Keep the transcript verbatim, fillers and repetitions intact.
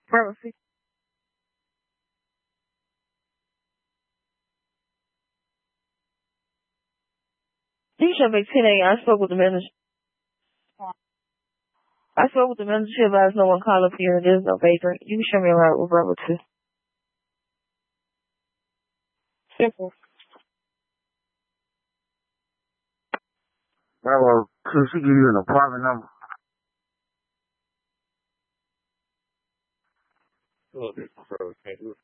Pharmacy. You can show me ten a.m. I spoke with the manager. I spoke with the manager. She advised no one call up here and there's no vacant. You can show me around with Bravo two. Simple. Bravo two, she give you an apartment number. Okay,